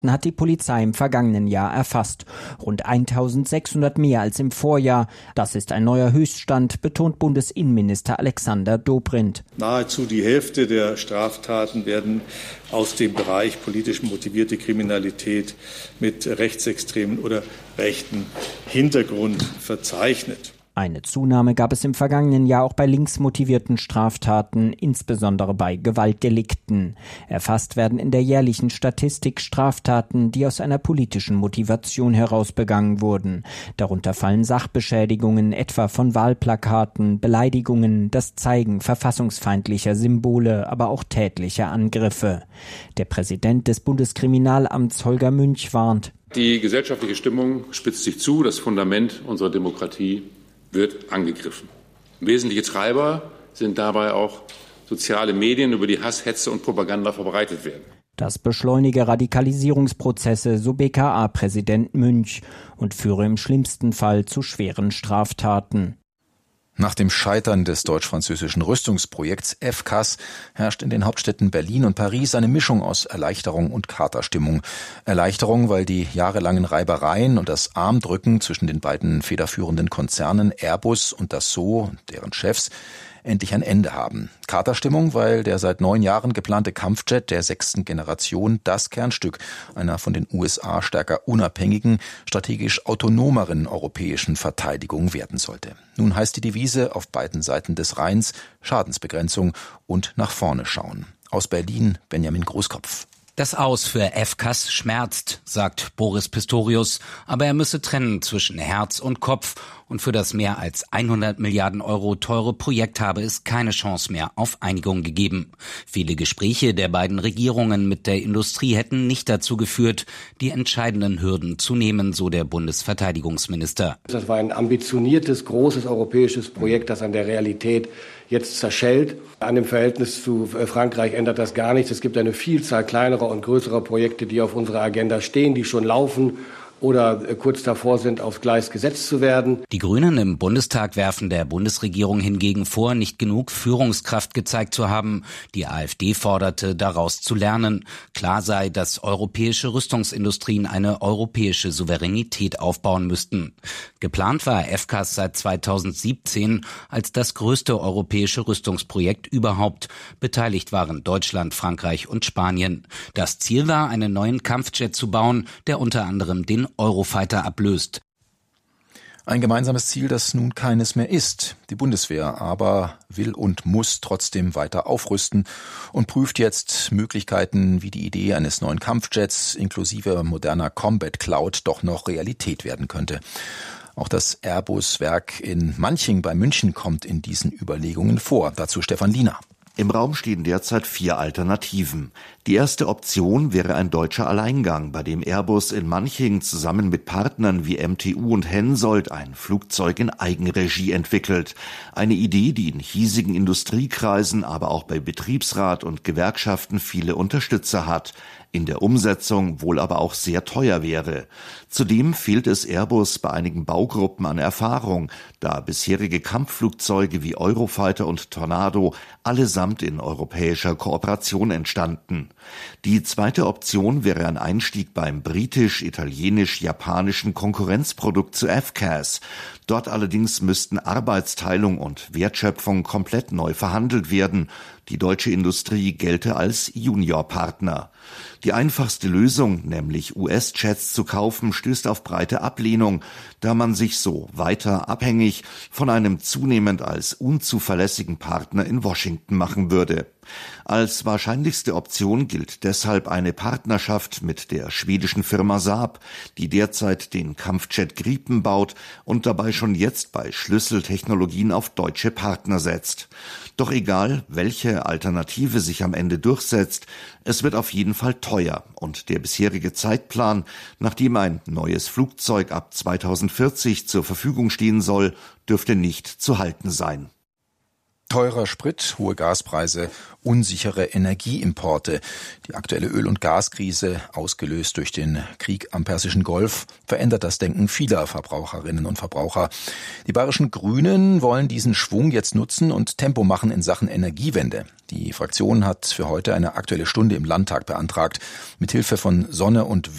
hat die Polizei im vergangenen Jahr erfasst. Rund 1.600 mehr als im Vorjahr. Das ist ein neuer Höchststand, betont Bundesinnenminister Alexander Dobrindt. Nahezu die Hälfte der Straftaten werden aus dem Bereich politisch motivierte Kriminalität mit rechtsextremen oder rechten Hintergrund verzeichnet. Eine Zunahme gab es im vergangenen Jahr auch bei linksmotivierten Straftaten, insbesondere bei Gewaltdelikten. Erfasst werden in der jährlichen Statistik Straftaten, die aus einer politischen Motivation heraus begangen wurden. Darunter fallen Sachbeschädigungen, etwa von Wahlplakaten, Beleidigungen, das Zeigen verfassungsfeindlicher Symbole, aber auch tätliche Angriffe. Der Präsident des Bundeskriminalamts Holger Münch warnt: Die gesellschaftliche Stimmung spitzt sich zu, das Fundament unserer Demokratie wird angegriffen. Wesentliche Treiber sind dabei auch soziale Medien, über die Hass, Hetze und Propaganda verbreitet werden. Das beschleunige Radikalisierungsprozesse, so BKA-Präsident Münch, und führe im schlimmsten Fall zu schweren Straftaten. Nach dem Scheitern des deutsch-französischen Rüstungsprojekts FCAS herrscht in den Hauptstädten Berlin und Paris eine Mischung aus Erleichterung und Katerstimmung. Erleichterung, weil die jahrelangen Reibereien und das Armdrücken zwischen den beiden federführenden Konzernen Airbus und Dassault, deren Chefs, endlich ein Ende haben. Katerstimmung, weil der seit 9 Jahren geplante Kampfjet der 6. Generation das Kernstück einer von den USA stärker unabhängigen, strategisch autonomeren europäischen Verteidigung werden sollte. Nun heißt die Devise auf beiden Seiten des Rheins Schadensbegrenzung und nach vorne schauen. Aus Berlin Benjamin Großkopf. Das Aus für FCAS schmerzt, sagt Boris Pistorius, aber er müsse trennen zwischen Herz und Kopf und für das mehr als 100 Milliarden Euro teure Projekt habe es keine Chance mehr auf Einigung gegeben. Viele Gespräche der beiden Regierungen mit der Industrie hätten nicht dazu geführt, die entscheidenden Hürden zu nehmen, so der Bundesverteidigungsminister. Das war ein ambitioniertes, großes europäisches Projekt, das an der Realität jetzt zerschellt. An dem Verhältnis zu Frankreich ändert das gar nichts. Es gibt eine Vielzahl kleinerer und größerer Projekte, die auf unserer Agenda stehen, die schon laufen oder kurz davor sind, aufs Gleis gesetzt zu werden. Die Grünen im Bundestag werfen der Bundesregierung hingegen vor, nicht genug Führungskraft gezeigt zu haben. Die AfD forderte, daraus zu lernen. Klar sei, dass europäische Rüstungsindustrien eine europäische Souveränität aufbauen müssten. Geplant war FCAS seit 2017 als das größte europäische Rüstungsprojekt überhaupt. Beteiligt waren Deutschland, Frankreich und Spanien. Das Ziel war, einen neuen Kampfjet zu bauen, der unter anderem den Eurofighter ablöst. Ein gemeinsames Ziel, das nun keines mehr ist. Die Bundeswehr aber will und muss trotzdem weiter aufrüsten und prüft jetzt Möglichkeiten, wie die Idee eines neuen Kampfjets inklusive moderner Combat Cloud doch noch Realität werden könnte. Auch das Airbus-Werk in Manching bei München kommt in diesen Überlegungen vor. Dazu Stefan Liener. Im Raum stehen derzeit 4 Alternativen. Die erste Option wäre ein deutscher Alleingang, bei dem Airbus in Manching zusammen mit Partnern wie MTU und Hensoldt ein Flugzeug in Eigenregie entwickelt. Eine Idee, die in hiesigen Industriekreisen, aber auch bei Betriebsrat und Gewerkschaften viele Unterstützer hat. In der Umsetzung wohl aber auch sehr teuer wäre. Zudem fehlt es Airbus bei einigen Baugruppen an Erfahrung, da bisherige Kampfflugzeuge wie Eurofighter und Tornado allesamt in europäischer Kooperation entstanden. Die zweite Option wäre ein Einstieg beim britisch-italienisch-japanischen Konkurrenzprodukt zu FCAS. Dort allerdings müssten Arbeitsteilung und Wertschöpfung komplett neu verhandelt werden. Die deutsche Industrie gelte als Juniorpartner. Die einfachste Lösung, nämlich US-Jets zu kaufen, stößt auf breite Ablehnung, da man sich so weiter abhängig von einem zunehmend als unzuverlässigen Partner in Washington machen würde. Als wahrscheinlichste Option gilt deshalb eine Partnerschaft mit der schwedischen Firma Saab, die derzeit den Kampfjet Gripen baut und dabei schon jetzt bei Schlüsseltechnologien auf deutsche Partner setzt. Doch egal, welche Alternative sich am Ende durchsetzt, es wird auf jeden Fall teuer und der bisherige Zeitplan, nachdem ein neues Flugzeug ab 2040 zur Verfügung stehen soll, dürfte nicht zu halten sein. Teurer Sprit, hohe Gaspreise, unsichere Energieimporte. Die aktuelle Öl- und Gaskrise, ausgelöst durch den Krieg am Persischen Golf, verändert das Denken vieler Verbraucherinnen und Verbraucher. Die bayerischen Grünen wollen diesen Schwung jetzt nutzen und Tempo machen in Sachen Energiewende. Die Fraktion hat für heute eine Aktuelle Stunde im Landtag beantragt. Mithilfe von Sonne und